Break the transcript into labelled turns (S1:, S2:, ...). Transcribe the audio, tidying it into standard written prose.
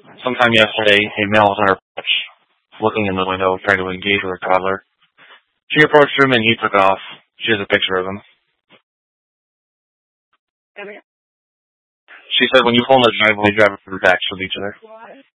S1: Sometime yesterday, a male was on her porch, looking in the window, trying to engage with her toddler. She approached him and he took off. She has a picture of him. She said when you pull in the driveway, drive back with each other.